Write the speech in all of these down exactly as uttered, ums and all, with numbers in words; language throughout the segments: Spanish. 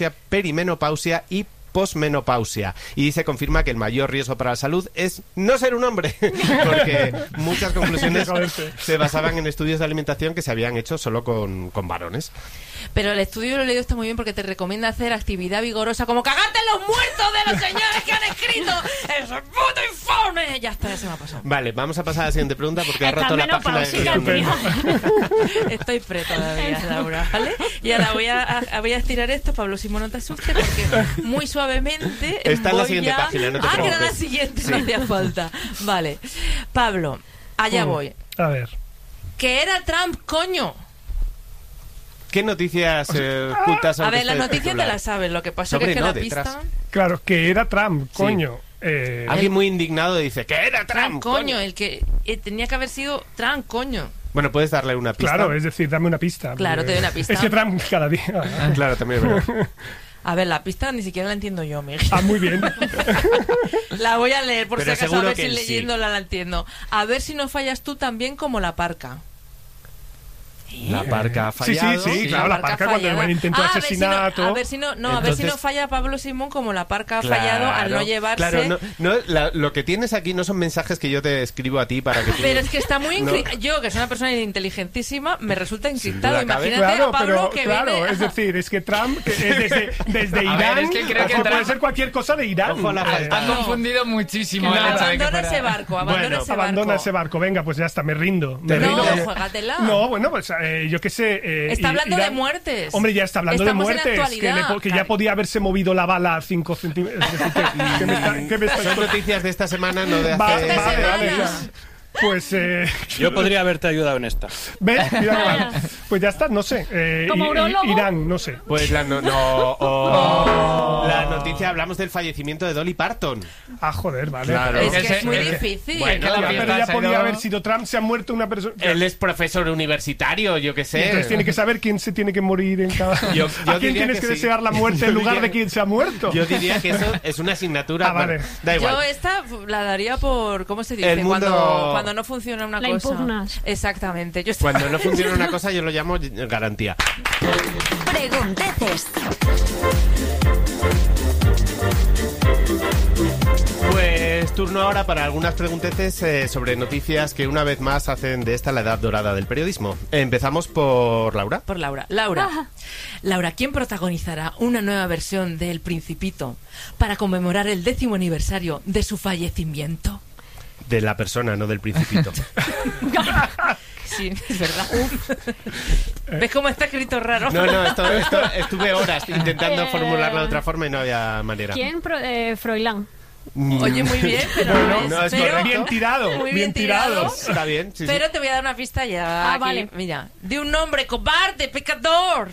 perimenopausia y posmenopausia, y se confirma que el mayor riesgo para la salud es no ser un hombre, porque muchas conclusiones se basaban en estudios de alimentación que se habían hecho solo con, con varones. Pero el estudio lo he leído, está muy bien porque te recomienda hacer actividad vigorosa como cagarte en los muertos de los señores que han escrito ¡eso es puto informe! Ya está, ya se me ha pasado. Vale, vamos a pasar a la siguiente pregunta porque ha Está roto la página de... Estoy pre todavía, Laura, ¿vale? Y ahora voy a, a, voy a estirar esto, Pablo Simón, no te asustes, porque muy suavemente está en la siguiente a... página, no te Ah, preocupes. que era la siguiente, Sí. no hacía falta. Vale, Pablo, allá Mm. voy. A ver. Que era Trump, coño. ¿Qué noticias eh, ocultas sobre A ver, este las noticias te titular? las sabes, lo que pasa Sobre que es que no, la detrás. pista... Claro, que era Trump, coño. Eh, Alguien muy indignado dice que era Trump, Trump, coño, el que eh, tenía que haber sido Trump, coño. Bueno, puedes darle una pista. Claro, es decir, dame una pista. Claro, te doy una pista. Es que Trump cada día... Claro, también es verdad. A ver, la pista ni siquiera la entiendo yo, Miguel. Ah, muy bien. La voy a leer por Pero si acaso, a seguro ver que si él sí. leyéndola la entiendo. A ver si no fallas tú también como la parca. La parca ha Sí, sí, fallado. sí, claro, la parca cuando fallada. el buen intento de Ah, a ver si no- asesinato. A ver si no, no, a ver si Entonces- no falla Pablo Simón como la parca ha Claro, fallado al no llevarse. Claro, no, no, la- lo que tienes aquí no son mensajes que yo te escribo a ti para que tú... Pero es que está muy No. incri- yo, que soy una persona inteligentísima, me resulta encriptado. duda cabe. Imagínate Claro, a Pablo pero que claro, viene... es decir, es que Trump, que es desde, desde A ver, Irán, es que creo que ojo, Trump- puede ser cualquier cosa de Irán. Ojo a la Eh, falta. Han confundido muchísimo No, el hecho de que abandona fuera- ese barco, abandona Bueno, ese abandona barco. ese barco, venga, pues ya está, me rindo. Me No, rindo. juégatela. No, bueno, pues eh, yo qué sé. eh, Está I- hablando de Irán- muertes. Hombre, ya está hablando Estamos de en muertes. Que, actualidad, le po- que ya Cari. podía haberse movido la bala a cinco centímetros. Es decir, que- que me está- que me está- Son noticias de esta semana, no de hace... Vale, Esta vale, vale, semana. ya. Pues, eh, Yo podría haberte ayudado en esta. ¿ves? Mira que mal. Pues ya está, no sé. eh, Como I- urologo. Irán, no sé. Pues la, no, no, oh. La noticia, hablamos del fallecimiento de Dolly Parton. Ah, joder, vale. Claro. Es que Ese- es muy ese- difícil. Bueno, Ya, la pero fiesta ya se ha podía ido- haber sido Trump, se ha muerto una persona. Él es profesor universitario, yo qué sé. Entonces tiene que saber quién se tiene que morir en cada... Yo- yo ¿A quién diría tienes que que, sí. desear la muerte en Yo lugar diría- de quién se ha muerto? Yo diría que eso es una asignatura. Ah, vale. Bueno, da igual. Yo esta la daría por, ¿cómo se dice? El mundo- Cuando, cuando no funciona una La cosa. impugnas. Exactamente. Yo estoy- Cuando no funciona una cosa, yo lo llamo garantía. Pregunteces. Pues turno ahora para algunas pregunteces eh, sobre noticias que una vez más hacen de esta la edad dorada del periodismo. Empezamos por Laura. Por Laura. Laura. Laura, ¿quién protagonizará una nueva versión de El Principito para conmemorar el décimo aniversario de su fallecimiento? De la persona, no del principito. Sí, es verdad. ¿Ves cómo está escrito raro? No, no, esto, esto- estuve horas intentando Eh, formularlo de otra forma y no había manera. ¿Quién? Pro- eh, Froilán. Oye, muy bien, pero Bueno, no, no, es pero- correcto. Bien tirado, Muy bien, bien tirado. tirado. Está bien, sí, sí. Pero te voy a dar una pista ya. Ah, aquí. vale. Mira, de un hombre cobarde, pecador.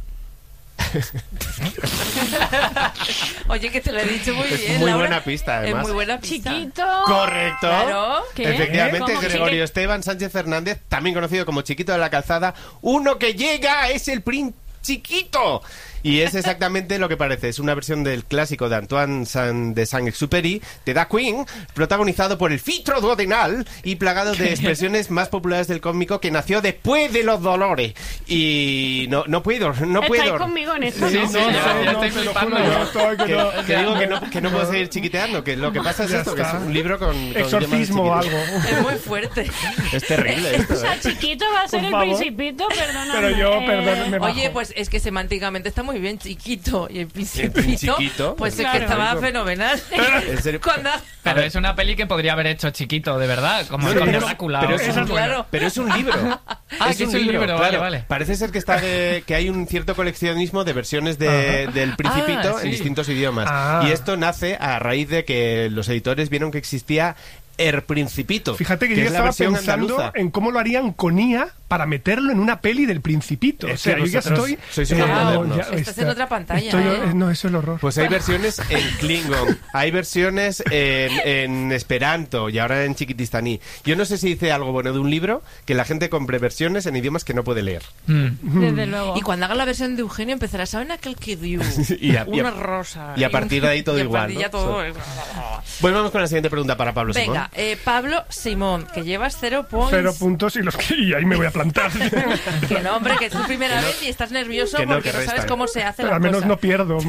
Oye, que te lo he dicho muy Es bien, muy Laura. buena pista, además. Es muy buena pista. Chiquito. Correcto. Claro. ¿Qué? Efectivamente, ¿Cómo Gregorio chiqui- Esteban Sánchez Fernández, también conocido como Chiquito de la Calzada, uno que llega es el Príncipe Chiquito. Y es exactamente lo que parece. Es una versión del clásico de Antoine Saint- de Saint-Exupéry, de Da Queen, protagonizado por el Fitro Duodenal y plagado de expresiones más populares del cómico que nació después de los dolores. Y no, no puedo, no ¿Estáis puedo. conmigo en esto? Sí, No, sí, no, ya, no, ya no, estoy te lo flipando. juro, yo estoy que Que, no- que digo que no, que no puedo seguir chiquiteando, que lo que pasa es Ya esto, que es está. un libro con, con Exorcismo o idiomas de algo. chiquito. Es muy fuerte. Es terrible esto, O sea, ¿eh? chiquito va a ser Por el favor. Principito, perdóname. Pero yo, eh, perdón, me bajo. Oye, pues es que semánticamente está muy bien, chiquito. Y el El principito, chiquito. pues es Claro. que estaba fenomenal. En serio. Cuando... Pero es una peli que podría haber hecho Chiquito, de verdad, como No, el no, Conde pero- Drácula. pero o- es Eso un- es claro. Pero es un libro. Ah, que es un libro, vale, claro. vale. Parece ser que está de- que hay un cierto coleccionismo de versiones de, Ajá. del Principito Ah, en sí. distintos idiomas. Ah. Y esto nace a raíz de que los editores vieron que existía El Principito. Fíjate que, que yo es la estaba versión pensando andaluza. en cómo lo harían con I A para meterlo en una peli del Principito. Es o sea, que yo ya vosotros estoy... sois unos modernos. ya- Estás en otra pantalla, estoy- ¿eh? No, eso es el horror. Pues hay versiones en Klingon, hay versiones en, en Esperanto y ahora en chiquitistaní. Yo no sé si dice algo bueno de un libro que la gente compre versiones en idiomas que no puede leer. Mm. Desde luego. Y cuando haga la versión de Eugenio empezará, ¿saben aquel que dio? Y a- y a- una rosa. y a partir de ahí todo y a igual, partir ¿no? ya todo- Pues vamos con la siguiente pregunta para Pablo Simón. Venga, eh, Pablo Simón, que llevas cero points. Cero puntos y, los que, y ahí me voy a plantar. Que no, hombre, que es tu primera vez y estás nervioso que no, porque que no sabes restan. cómo se hace Pero la al menos cosa. no pierdo.